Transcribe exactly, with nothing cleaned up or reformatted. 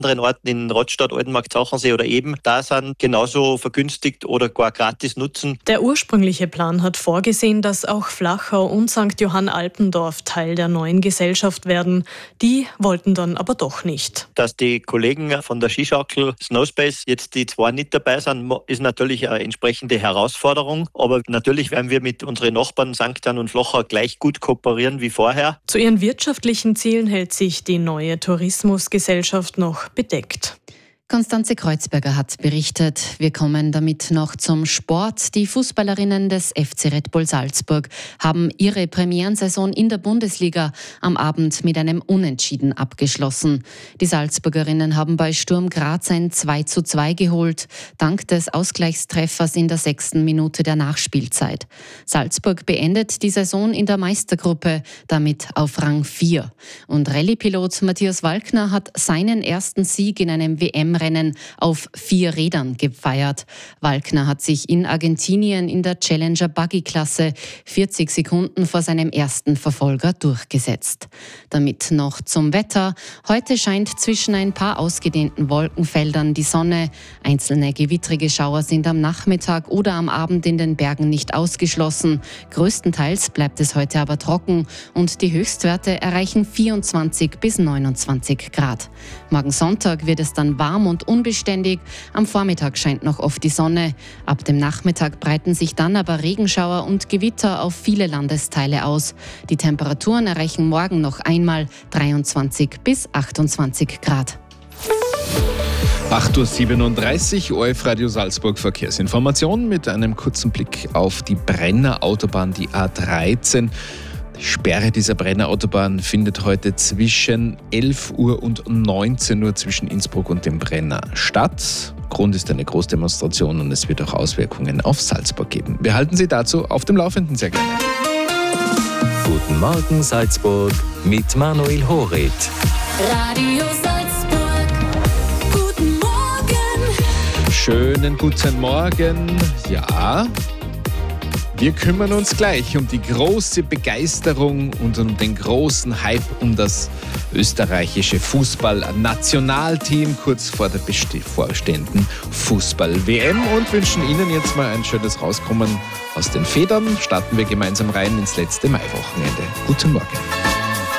anderen Orten in Rottstadt, Altenmarkt, Zachensee oder eben da sind, genauso vergünstigt oder gar gratis nutzen. Der ursprüngliche Plan hat vorgesehen, dass auch Flachau und Sankt Johann Alpendorf Teil der neuen Gesellschaft werden. Die wollten dann aber doch nicht. Dass die Kollegen von der Skischaukel Snowspace jetzt die zwei nicht dabei sind, ist natürlich eine entsprechende Herausforderung. Aber natürlich werden wir mit unseren Nachbarn Sankt Johann und Flachau gleich gut kooperieren wie vorher. Zu ihren wirtschaftlichen Zielen hält sich die neue Tourismusgesellschaft noch bedeckt. Konstanze Kreuzberger hat berichtet. Wir kommen damit noch zum Sport. Die Fußballerinnen des F C Red Bull Salzburg haben ihre Premierensaison in der Bundesliga am Abend mit einem Unentschieden abgeschlossen. Die Salzburgerinnen haben bei Sturm Graz ein zwei zu zwei geholt, dank des Ausgleichstreffers in der sechsten Minute der Nachspielzeit. Salzburg beendet die Saison in der Meistergruppe, damit auf Rang vier. Und Rallye-Pilot Matthias Walkner hat seinen ersten Sieg in einem W M-Rennen auf vier Rädern gefeiert. Walkner hat sich in Argentinien in der Challenger Buggy-Klasse vierzig Sekunden vor seinem ersten Verfolger durchgesetzt. Damit noch zum Wetter. Heute scheint zwischen ein paar ausgedehnten Wolkenfeldern die Sonne. Einzelne gewittrige Schauer sind am Nachmittag oder am Abend in den Bergen nicht ausgeschlossen. Größtenteils bleibt es heute aber trocken und die Höchstwerte erreichen vierundzwanzig bis neunundzwanzig Grad. Morgen Sonntag wird es dann warm und unbeständig. Am Vormittag scheint noch oft die Sonne. Ab dem Nachmittag breiten sich dann aber Regenschauer und Gewitter auf viele Landesteile aus. Die Temperaturen erreichen morgen noch einmal dreiundzwanzig bis achtundzwanzig Grad. acht Uhr siebenunddreißig, O R F Radio Salzburg Verkehrsinformation mit einem kurzen Blick auf die Brenner Autobahn, die A dreizehn. Die Sperre dieser Brenner Autobahn findet heute zwischen elf Uhr und neunzehn Uhr zwischen Innsbruck und dem Brenner statt. Grund ist eine Großdemonstration und es wird auch Auswirkungen auf Salzburg geben. Wir halten Sie dazu auf dem Laufenden sehr gerne. Guten Morgen Salzburg mit Manuel Horit. Radio Salzburg, guten Morgen. Schönen guten Morgen. Ja, wir kümmern uns gleich um die große Begeisterung und um den großen Hype um das österreichische Fußball-Nationalteam kurz vor der bevorstehenden Fußball-W M und wünschen Ihnen jetzt mal ein schönes Rauskommen aus den Federn. Starten wir gemeinsam rein ins letzte Maiwochenende. Guten Morgen.